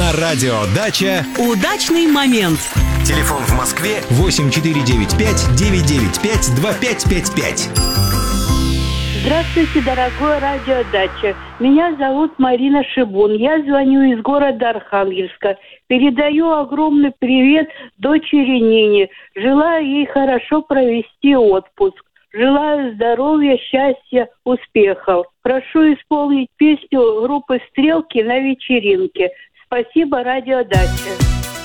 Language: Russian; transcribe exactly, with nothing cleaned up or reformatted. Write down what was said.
На радио «Дача» удачный момент. Телефон в Москве восемь четыре девять пять девять девять пять два пять пять пять. Здравствуйте, дорогой радио «Дача». Меня зовут Марина Шибун. Я звоню из города Архангельска. Передаю огромный привет дочери Нине. Желаю ей хорошо провести отпуск. Желаю здоровья, счастья, успехов. Прошу исполнить песню группы «Стрелки» на вечеринке. Спасибо, радио «Дача».